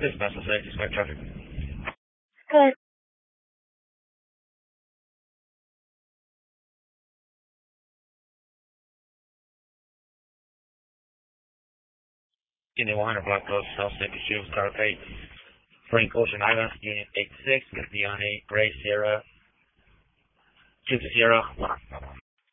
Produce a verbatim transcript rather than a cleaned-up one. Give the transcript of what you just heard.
Dispatch six, expect traffic. Good. Unit one hundred Black Coast, South City Shoes, Car eight. Frank Ocean Island, Unit eight six, going to be on a Gray Sierra, Two Sierra.